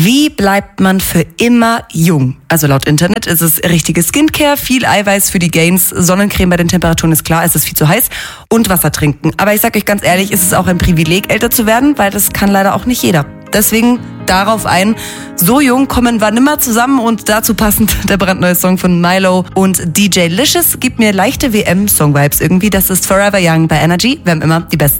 Wie bleibt man für immer jung? Also laut Internet ist es richtige Skincare, viel Eiweiß für die Gains, Sonnencreme bei den Temperaturen ist klar, es ist viel zu heiß und Wasser trinken. Aber ich sag euch ganz ehrlich, ist es auch ein Privileg, älter zu werden, weil das kann leider auch nicht jeder. Deswegen darauf ein, so jung kommen wir nimmer zusammen und dazu passend der brandneue Song von Milo und DJ Licious gibt mir leichte WM-Song-Vibes irgendwie. Das ist Forever Young bei Energy. Wir haben immer die besten